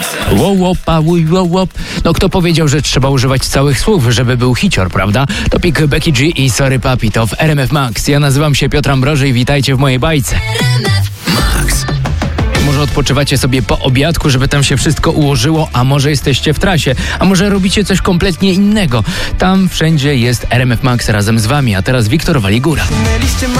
No kto powiedział, że trzeba używać całych słów, żeby był hicior, prawda? Topik Becky G i Sorry Papi to w RMF Max. Ja nazywam się Piotr Ambroży i witajcie w mojej bajce. Max. Może odpoczywacie sobie po obiadku, żeby tam się wszystko ułożyło, a może jesteście w trasie, a może robicie coś kompletnie innego. Tam wszędzie jest RMF Max razem z wami, a teraz Wiktor Waligura.